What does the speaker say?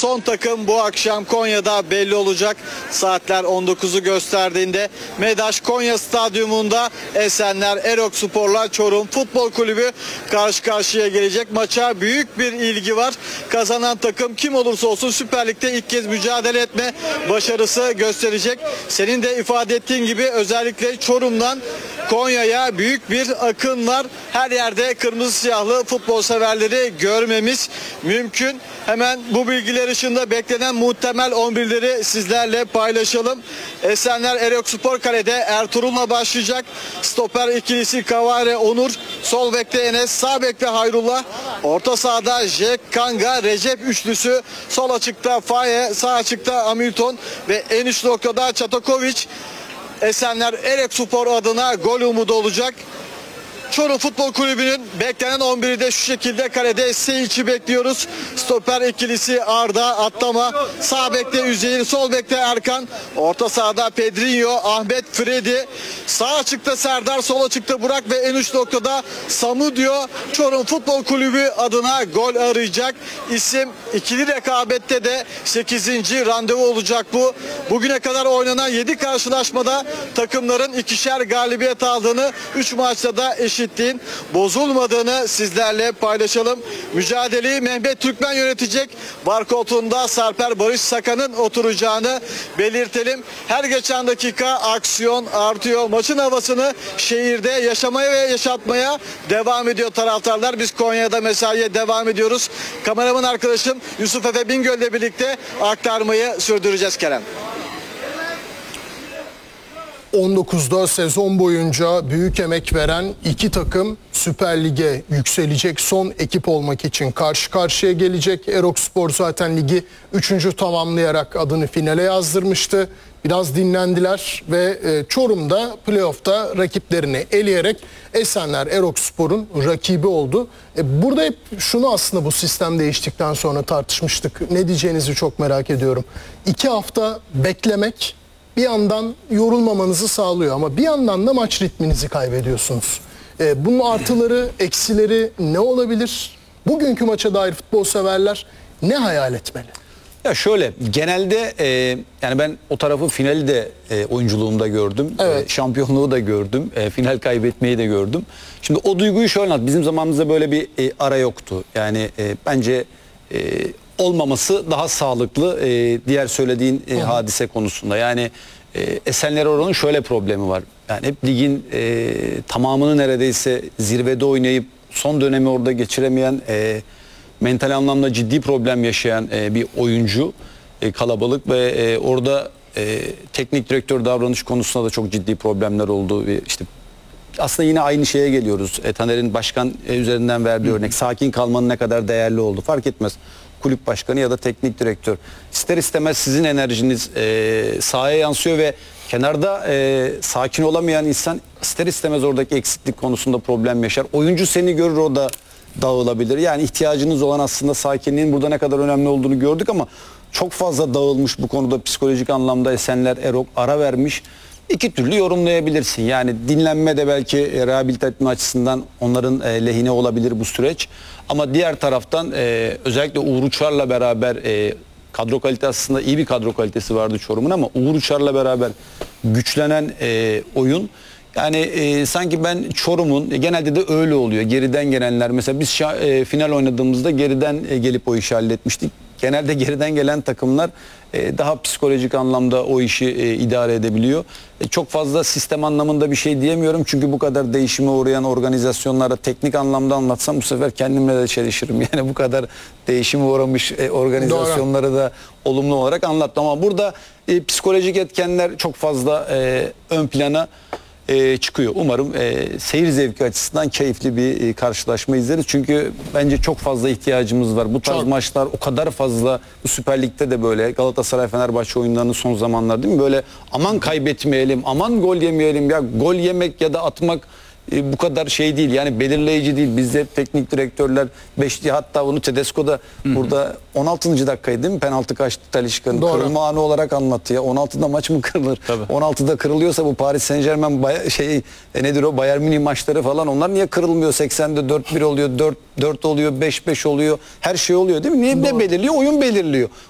son takım bu akşam Konya'da belli olacak. Saatler 19'u gösterdiğinde MEDAŞ Konya Stadyumunda Esenler Erokspor'la Çorum Futbol Kulübü karşı karşıya gelecek. Maça büyük bir ilgi var. Kazanan takım kim olursa olsun Süper Lig'de ilk kez mücadele etme başarısı gösterecek. Senin de ifade ettiğin gibi özellikle Çorum'dan Konya'ya büyük bir akın var. Her yerde kırmızı siyahlı futbol severleri görmemiz mümkün. Hemen bu bilgiler ışığında beklenen muhtemel 11'leri sizlerle paylaşalım. Esenler Erokspor kalede Ertuğrul'la başlayacak. Stoper ikilisi Kavare Onur, sol bekte Enes, sağ bekte Hayrullah, orta sahada Jack Kanga Recep üçlüsü, sol açıkta Faye, sağ açıkta Hamilton ve en üst noktada Çatakoviç. Esenler Erokspor adına gol umudu olacak. Çorum Futbol Kulübü'nün beklenen 11'i de şu şekilde: kalede Seyit'i bekliyoruz. Stoper ikilisi Arda Atlama, sağ bekte Üzeyir, sol bekte Erkan, orta sahada Pedrinho, Ahmet, Freddy, sağ açıkta Serdar, sol açıkta Burak ve en üst noktada Samudio. Çorum Futbol Kulübü adına gol arayacak isim. İkili rekabette de 8. randevu olacak bu. Bugüne kadar oynanan 7 karşılaşmada takımların ikişer galibiyet aldığını, 3 maçta da eşitliğin bozulmadığını sizlerle paylaşalım. Mücadeleyi Mehmet Türkmen yönetecek. Var koltuğunda Sarper Barış Sakan'ın oturacağını belirtelim. Her geçen dakika aksiyon artıyor. Maçın havasını şehirde yaşamaya ve yaşatmaya devam ediyor taraftarlar. Biz Konya'da mesaiye devam ediyoruz. Kameraman arkadaşım Yusuf Efe Bingöl'le birlikte aktarmayı sürdüreceğiz Kerem. 19'da sezon boyunca büyük emek veren iki takım Süper Lig'e yükselecek son ekip olmak için karşı karşıya gelecek. Erokspor zaten ligi 3. tamamlayarak adını finale yazdırmıştı. Biraz dinlendiler ve Çorum'da playoff'ta rakiplerini eleyerek Esenler Erokspor'un rakibi oldu. Burada hep şunu aslında bu sistem değiştikten sonra tartışmıştık. Ne diyeceğinizi çok merak ediyorum. 2 hafta beklemek bir yandan yorulmamanızı sağlıyor ama bir yandan da maç ritminizi kaybediyorsunuz. Bunun artıları, eksileri ne olabilir? Bugünkü maça dair futbol severler ne hayal etmeli? Ya şöyle, genelde yani ben o tarafı finali de oyunculuğumda gördüm. Evet. Şampiyonluğu da gördüm. Final kaybetmeyi de gördüm. Şimdi o duyguyu şöyle anlat. Bizim zamanımızda böyle bir ara yoktu. Yani bence olmaması daha sağlıklı diğer söylediğin hadise konusunda. Yani Esenler Oran'ın şöyle problemi var. Yani hep ligin tamamını neredeyse zirvede oynayıp son dönemi orada geçiremeyen, mental anlamda ciddi problem yaşayan bir oyuncu kalabalık ve orada teknik direktör davranış konusunda da çok ciddi problemler oldu. İşte aslında yine aynı şeye geliyoruz. Taner'in başkan üzerinden verdiği örnek. Sakin kalmanın ne kadar değerli oldu fark etmez. Kulüp başkanı ya da teknik direktör. İster istemez sizin enerjiniz sahaya yansıyor ve kenarda sakin olamayan insan ister istemez oradaki eksiklik konusunda problem yaşar. Oyuncu seni görür, o da dağılabilir. Yani ihtiyacınız olan aslında sakinliğin burada ne kadar önemli olduğunu gördük ama çok fazla dağılmış bu konuda psikolojik anlamda. Esenler Erok ara vermiş. İki türlü yorumlayabilirsin. Yani dinlenme de belki rehabilite etme açısından onların lehine olabilir bu süreç. Ama diğer taraftan özellikle Uğur Uçar'la beraber kadro kalitesi, aslında iyi bir kadro kalitesi vardı Çorum'un ama Uğur Uçar'la beraber güçlenen oyun. Yani sanki ben Çorum'un genelde de öyle oluyor. Geriden gelenler, mesela biz final oynadığımızda geriden gelip o işi halletmiştik. Genelde geriden gelen takımlar daha psikolojik anlamda o işi idare edebiliyor. Çok fazla sistem anlamında bir şey diyemiyorum. Çünkü bu kadar değişime uğrayan organizasyonlara teknik anlamda anlatsam bu sefer kendimle de çelişirim. Yani bu kadar değişime uğramış organizasyonları da olumlu olarak anlattım. Ama burada psikolojik etkenler çok fazla ön plana çıkıyor. Umarım seyir zevki açısından keyifli bir karşılaşma izleriz. Çünkü bence çok fazla ihtiyacımız var. Bu tarz maçlar o kadar fazla, bu Süper Lig'de de böyle Galatasaray Fenerbahçe oyunlarının son zamanlar değil mi? Böyle aman kaybetmeyelim, aman gol yemeyelim. Ya gol yemek ya da atmak bu kadar şey değil. Yani belirleyici değil. Bizde hep teknik direktörler 5'li, hatta bunu Tedesco'da burada 16. dakikaydı değil mi? Penaltı kaçtı Talisca'nın. Kırılma anı olarak anlattı ya. 16'da maç mı kırılır? Tabii. 16'da kırılıyorsa bu Paris Saint-Germain nedir o Bayern Münih maçları falan, onlar niye kırılmıyor? 80'de 4-1 oluyor, 4-4 oluyor, 5-5 oluyor. Her şey oluyor değil mi? Niye de belirliyor? Oyun belirliyor.